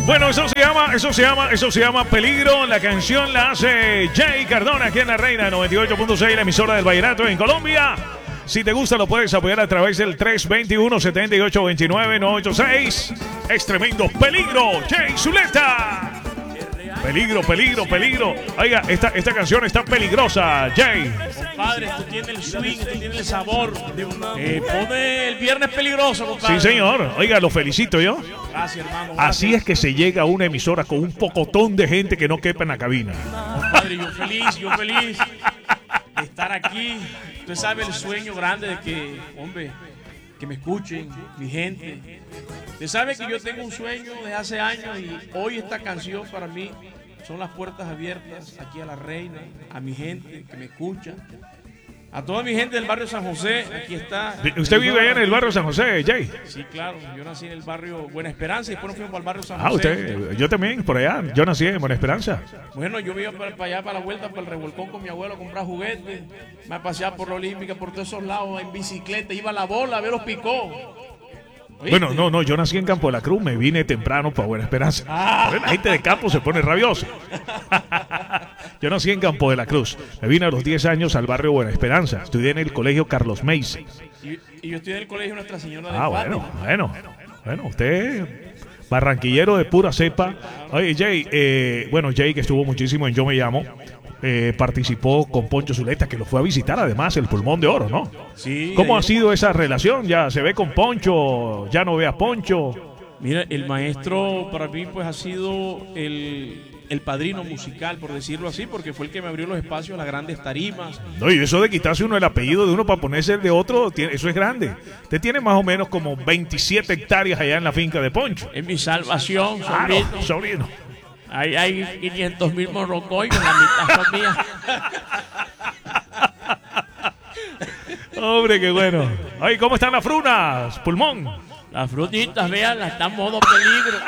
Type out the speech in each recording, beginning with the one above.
Bueno, eso se llama Peligro. La canción la hace Jay Cardona aquí en La Reina 98.6, la emisora del Vallenato en Colombia. Si te gusta, lo puedes apoyar a través del 321-7829-986. Es tremendo. Peligro, Jay Zuleta. Peligro, peligro, peligro. Oiga, esta canción está peligrosa, Jay. Compadre, esto tiene el swing, esto tiene el sabor. Pone el viernes peligroso, compadre. Sí, señor. Oiga, lo felicito yo. Gracias, hermano. Gracias. Así es que se llega a una emisora con un pocotón de gente que no quepa en la cabina. Compadre, yo feliz de estar aquí. Usted sabe el sueño grande de que, hombre, que me escuchen, mi gente. Usted sabe que yo tengo un sueño de hace años y hoy esta canción para mí son las puertas abiertas aquí a La Reina, a mi gente que me escucha, a toda mi gente del barrio San José. Aquí está. ¿Usted vive allá en el barrio San José, Jay? Sí, claro. Yo nací en el barrio Buena Esperanza y después nos fuimos al barrio San José. Yo también, por allá. Yo nací en Buena Esperanza. Bueno, yo iba para allá, para la vuelta, para el revolcón con mi abuelo a comprar juguetes. Me paseaba por la Olímpica, por todos esos lados, en bicicleta. Iba a la bola a ver los picó. ¿Oíste? Bueno, no, yo nací en Campo de la Cruz, me vine temprano para Buena Esperanza. La gente de campo se pone rabiosa. Yo nací en Campo de la Cruz, me vine a los 10 años al barrio Buena Esperanza, estudié en el colegio Carlos Meise. Y yo estudié en el colegio Nuestra Señora de Bueno, usted, barranquillero de pura cepa. Oye, Jay, Jay que estuvo muchísimo en Yo Me Llamo. Participó con Poncho Zuleta, que lo fue a visitar además, el Pulmón de Oro, ¿no? Sí. ¿Cómo ha sido esa relación? ¿Ya se ve con Poncho? ¿Ya no ve a Poncho? Mira, el maestro para mí pues ha sido el padrino musical, por decirlo así, porque fue el que me abrió los espacios a las grandes tarimas. No, y eso de quitarse uno el apellido de uno para ponerse el de otro, eso es grande. Usted tiene más o menos como 27 hectáreas allá en la finca de Poncho. Es mi salvación, sobrino. Ahí hay 500,000 morrocoyos, la mitad son mías. Hombre, qué bueno. Ay, ¿cómo están las frunas, Pulmón? Las frutitas, véanlas, están modo peligro.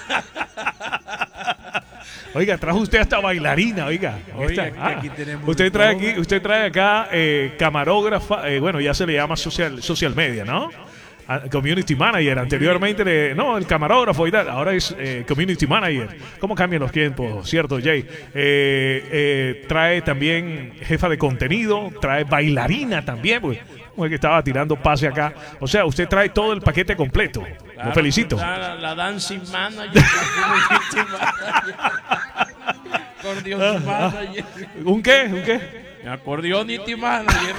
Oiga, trajo usted hasta bailarina, oiga. Aquí tenemos usted trae acá camarógrafa, ya se le llama social media, ¿no? Community Manager, anteriormente el camarógrafo y tal, ahora es Community Manager. ¿Cómo cambian los tiempos, cierto, Jay? Trae también jefa de contenido, trae bailarina también, pues, como el que estaba tirando pase acá. O sea, usted trae todo el paquete completo. Claro, lo felicito. La dancing manager, acordeón manager. ¿Un qué? Acordeón manager.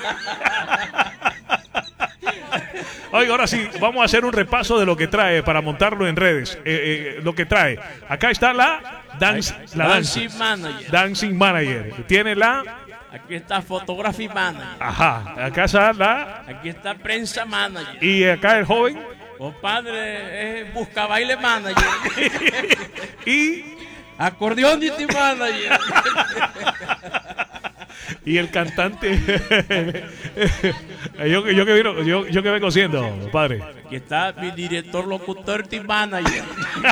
Oiga, ahora sí, vamos a hacer un repaso de lo que trae para montarlo en redes. Lo que trae. Acá está la Dancing Manager. Dancing Manager. Tiene Aquí está Photography Manager. Ajá. Acá está Aquí está Prensa Manager. Y acá el joven. Compadre, es Busca Baile Manager. Y Acordeón Manager. Y el cantante yo que vengo siendo, padre. Aquí está mi director locutor team manager.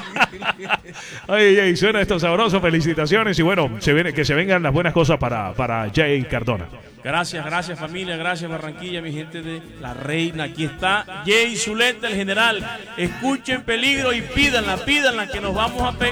Oye, suena esto sabroso, felicitaciones y bueno, que se vengan las buenas cosas para Jay Cardona. Gracias familia, gracias Barranquilla, mi gente de La Reina. Aquí está Jay Zuleta, el general. Escuchen Peligro y pídanla que nos vamos a pegar.